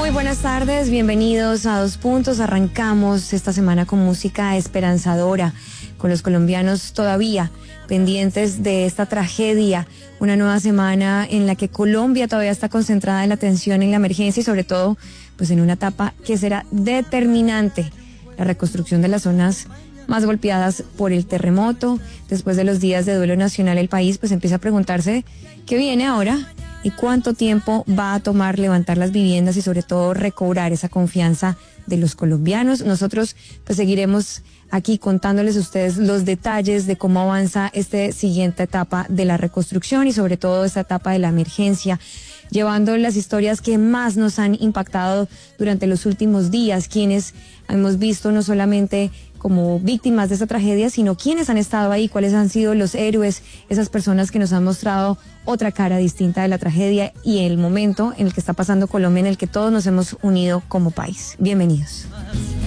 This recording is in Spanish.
Muy buenas tardes, bienvenidos a Dos Puntos. Arrancamos esta semana con música esperanzadora, con los colombianos todavía pendientes de esta tragedia, una nueva semana en la que Colombia todavía está concentrada en la atención en la emergencia y sobre todo pues en una etapa que será determinante, la reconstrucción de las zonas más golpeadas por el terremoto. Después de los días de duelo nacional, el país pues empieza a preguntarse qué viene ahora y cuánto tiempo va a tomar levantar las viviendas y sobre todo recobrar esa confianza de los colombianos. Nosotros pues seguiremos aquí contándoles a ustedes los detalles de cómo avanza esta siguiente etapa de la reconstrucción y sobre todo esta etapa de la emergencia, llevando las historias que más nos han impactado durante los últimos días, quienes hemos visto no solamente como víctimas de esta tragedia, sino quienes han estado ahí, cuáles han sido los héroes, esas personas que nos han mostrado otra cara distinta de la tragedia y el momento en el que está pasando Colombia, en el que todos nos hemos unido como país. Bienvenidos.